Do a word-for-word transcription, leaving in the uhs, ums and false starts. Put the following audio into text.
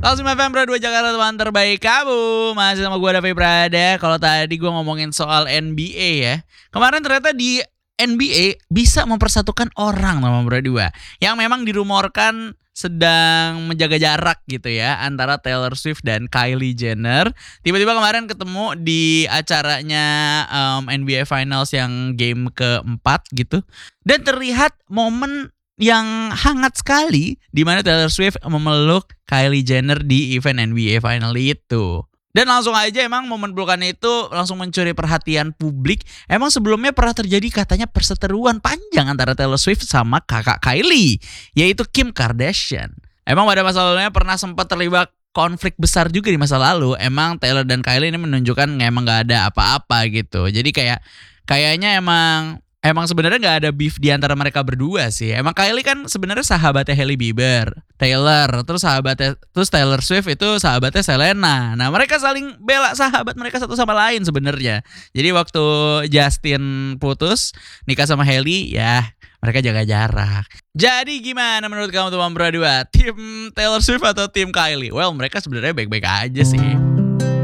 Langsung F M Pro dua Jakarta, teman terbaik kamu. Masih sama gue Davi Prada. Kalau tadi gue ngomongin soal N B A ya, kemarin ternyata di N B A bisa mempersatukan orang teman berdua yang memang dirumorkan sedang menjaga jarak gitu ya antara Taylor Swift dan Kylie Jenner. Tiba-tiba kemarin ketemu di acaranya um, N B A Finals yang game keempat gitu. Dan terlihat momen yang hangat sekali di mana Taylor Swift memeluk Kylie Jenner di event N B A Final itu. Dan langsung aja emang momen pelukan itu langsung mencuri perhatian publik. Emang sebelumnya pernah terjadi katanya perseteruan panjang antara Taylor Swift sama kakak Kylie, yaitu Kim Kardashian. Emang pada masa lalunya pernah sempat terlibat konflik besar juga di masa lalu. Emang Taylor dan Kylie ini menunjukkan emang gak ada apa-apa gitu. Jadi kayak kayaknya emang Emang sebenarnya nggak ada beef di antara mereka berdua sih. Emang Kylie kan sebenarnya sahabatnya Hailey Bieber, Taylor, terus sahabatnya terus Taylor Swift itu sahabatnya Selena. Nah mereka saling bela sahabat mereka satu sama lain sebenarnya. Jadi waktu Justin putus nikah sama Hailey, ya mereka jaga jarak. Jadi gimana menurut kamu teman berdua? Tim Taylor Swift atau tim Kylie? Well mereka sebenarnya baik-baik aja sih.